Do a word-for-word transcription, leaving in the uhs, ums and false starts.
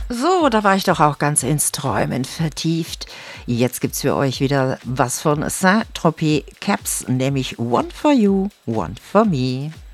So, da war ich doch auch ganz ins Träumen vertieft. Jetzt gibt's für euch wieder was von Saint-Tropez Caps, nämlich One for You, One for Me.